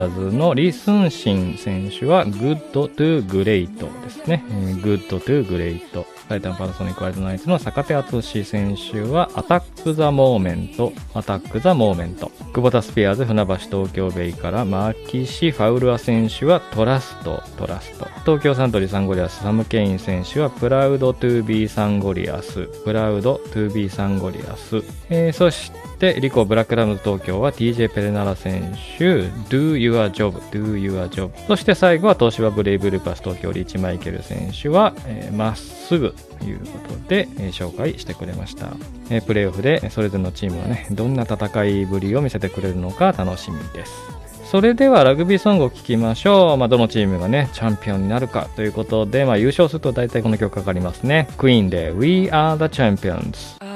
ズのリ・スンシン選手はグッドトゥグレイトですね。グッドトゥグレイト。タイタンパナソニックワイルドナイツの坂手敦選手はアタックザモーメント。久保田スピアーズ船橋東京ベイからマキシ・ファウルア選手はトラスト。東京サントリーサンゴリアスサム・ケイン選手はプラウドトゥービーサンゴリアス。そしてリコブラックラムズ東京は TJ ペレナラ選手 Do Your Job。そして最後は東芝ブレイブルーパス東京リーチマイケル選手はまっすぐということで紹介してくれました。プレーオフでそれぞれのチームがねどんな戦いぶりを見せてくれるのか楽しみです。それではラグビーソングを聴きましょう。どのチームがねチャンピオンになるかということで、優勝すると大体この曲かかりますね。クイーンで We Are the Champions。